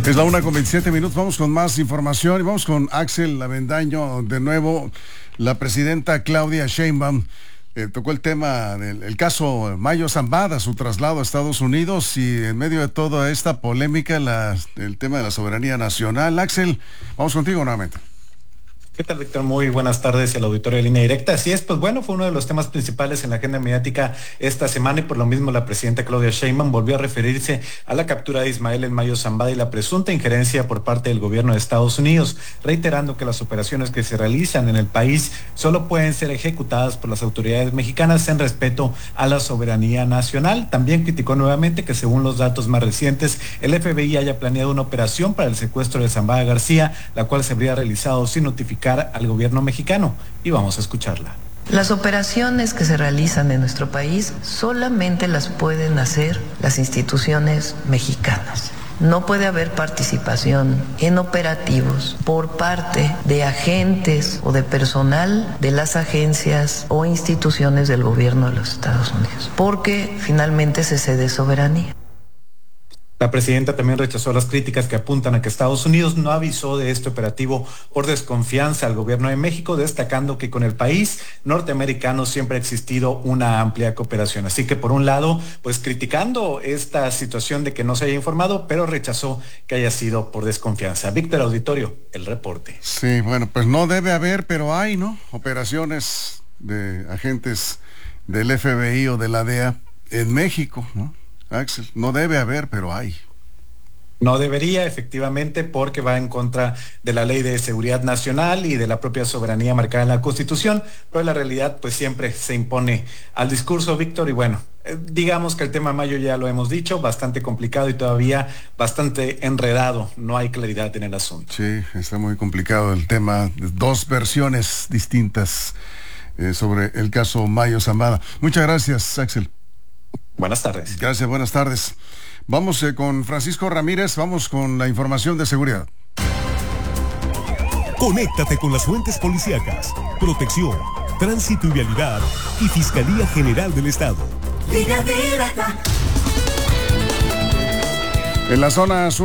Es la 1:27. Vamos con más información y vamos con Axel Avendaño. De nuevo, la presidenta Claudia Sheinbaum tocó el tema del caso Mayo Zambada, su traslado a Estados Unidos, y en medio de toda esta polémica, el tema de la soberanía nacional. Axel, vamos contigo nuevamente. ¿Qué tal, Víctor? Muy buenas tardes al auditorio de Línea Directa. Así es, pues bueno, fue uno de los temas principales en la agenda mediática esta semana y por lo mismo la presidenta Claudia Sheinbaum volvió a referirse a la captura de Ismael El Mayo Zambada y la presunta injerencia por parte del gobierno de Estados Unidos, reiterando que las operaciones que se realizan en el país solo pueden ser ejecutadas por las autoridades mexicanas en respeto a la soberanía nacional. También criticó nuevamente que según los datos más recientes, el FBI haya planeado una operación para el secuestro de Zambada García, la cual se habría realizado sin notificar al gobierno mexicano, y vamos a escucharla. Las operaciones que se realizan en nuestro país solamente las pueden hacer las instituciones mexicanas. No puede haber participación en operativos por parte de agentes o de personal de las agencias o instituciones del gobierno de los Estados Unidos, porque finalmente se cede soberanía. La presidenta también rechazó las críticas que apuntan a que Estados Unidos no avisó de este operativo por desconfianza al gobierno de México, destacando que con el país norteamericano siempre ha existido una amplia cooperación. Así que por un lado, pues criticando esta situación de que no se haya informado, pero rechazó que haya sido por desconfianza. Víctor, auditorio, el reporte. Sí, bueno, pues no debe haber, pero hay, ¿no? Operaciones de agentes del FBI o de la DEA en México, ¿no? Axel, no debe haber, pero hay. No debería, efectivamente, porque va en contra de la Ley de Seguridad Nacional y de la propia soberanía marcada en la Constitución, pero la realidad pues siempre se impone al discurso, Víctor, y bueno, digamos que el tema Mayo ya lo hemos dicho, bastante complicado y todavía bastante enredado, no hay claridad en el asunto. Sí, está muy complicado el tema, dos versiones distintas sobre el caso Mayo Zambada. Muchas gracias, Axel. Buenas tardes. Gracias, buenas tardes. Vamos con Francisco Ramírez, vamos con la información de seguridad. Conéctate con las fuentes policíacas, protección, tránsito y vialidad y Fiscalía General del Estado. En la zona sur